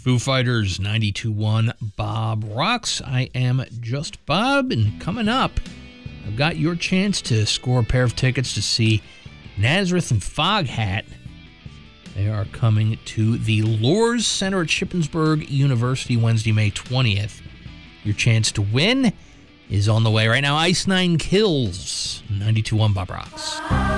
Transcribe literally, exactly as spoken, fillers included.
Foo Fighters, ninety-two one Bob Rocks. I am just Bob, and coming up, I've got your chance to score a pair of tickets to see Nazareth and Foghat. They are coming to the Loors Center at Shippensburg University Wednesday, May twentieth. Your chance to win is on the way right now. Ice Nine Kills, ninety-two one Bob Rocks.